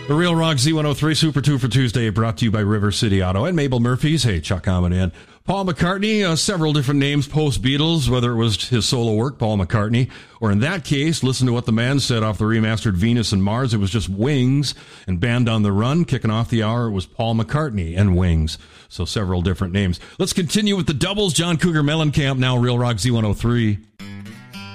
The Real Rock Z103 Super 2 for Tuesday brought to you by River City Auto and Mabel Murphy's. Hey, Chuck coming in. Paul McCartney, several different names post-Beatles, whether it was his solo work, Paul McCartney, or in that case, listen to what the man said off the remastered Venus and Mars. It was just Wings, and Band on the Run, kicking off the hour, it was Paul McCartney and Wings. So several different names. Let's continue with the doubles. John Cougar Mellencamp, now Real Rock Z103.